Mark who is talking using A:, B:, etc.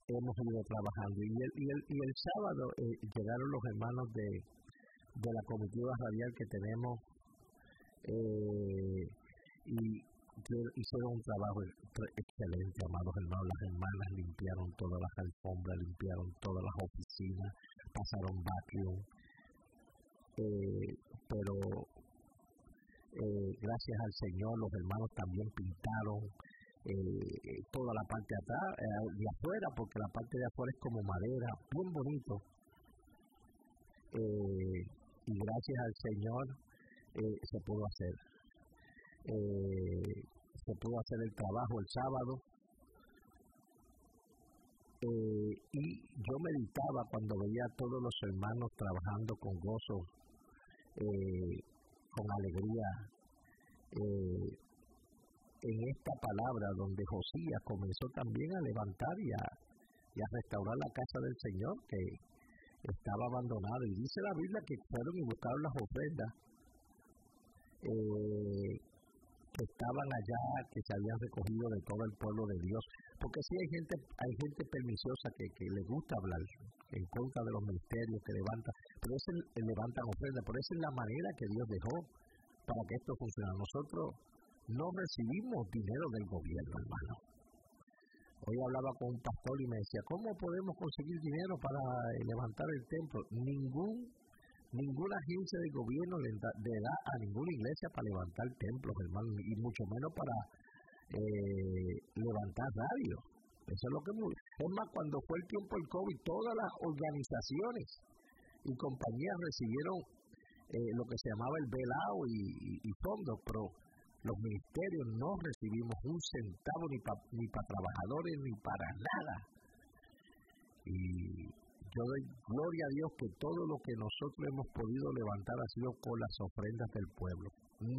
A: hemos ido trabajando. Y el sábado llegaron los hermanos de la comitiva radial que tenemos y hicieron un trabajo excelente, amados hermanos. Las hermanas limpiaron todas las alfombras, limpiaron todas las oficinas, pasaron vacuum, pero gracias al Señor los hermanos también pintaron toda la parte de atrás, de afuera, porque la parte de afuera es como madera, bien bonito, y gracias al Señor se pudo hacer. Se pudo hacer el trabajo el sábado, y yo meditaba cuando veía a todos los hermanos trabajando con gozo, con alegría, en esta palabra donde Josías comenzó también a levantar y a restaurar la casa del Señor que estaba abandonada. Y dice la Biblia que fueron y buscaron las ofrendas que estaban allá, que se habían recogido de todo el pueblo de Dios, porque sí hay gente perniciosa que le gusta hablar en contra de los ministerios que levantan, pero levantan ofrendas, pero esa es la manera que Dios dejó para que esto funcione. Nosotros no recibimos dinero del gobierno, hermano. Hoy hablaba con un pastor y me decía, ¿cómo podemos conseguir dinero para levantar el templo? Ninguna agencia de gobierno le da a ninguna iglesia para levantar templos, hermano, y mucho menos para levantar radios. Eso es lo que es más, cuando fue el tiempo del COVID, todas las organizaciones y compañías recibieron lo que se llamaba el bailout y fondos, pero los ministerios no recibimos un centavo ni para trabajadores ni para nada. Y yo doy gloria a Dios que todo lo que nosotros hemos podido levantar ha sido con las ofrendas del pueblo.